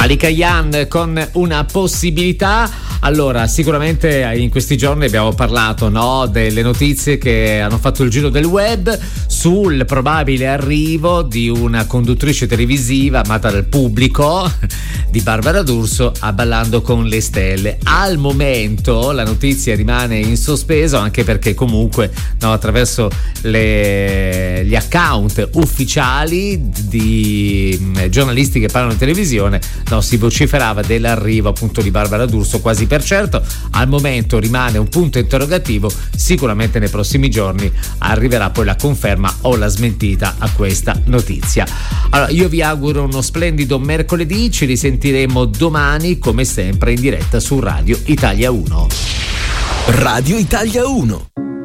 Malika Yan con Una possibilità. Allora, sicuramente in questi giorni abbiamo parlato, no, delle notizie che hanno fatto il giro del web sul probabile arrivo di una conduttrice televisiva amata dal pubblico, di Barbara D'Urso, a Ballando con le stelle. Al momento la notizia rimane in sospeso, anche perché comunque, no, attraverso gli account ufficiali di giornalisti che parlano in televisione, no, si vociferava dell'arrivo appunto di Barbara D'Urso quasi per certo. Al momento rimane un punto interrogativo, sicuramente nei prossimi giorni arriverà poi la conferma o la smentita a questa notizia. Allora, io vi auguro uno splendido mercoledì, ci risentiremo domani come sempre in diretta su Radio Italia 1. Radio Italia 1.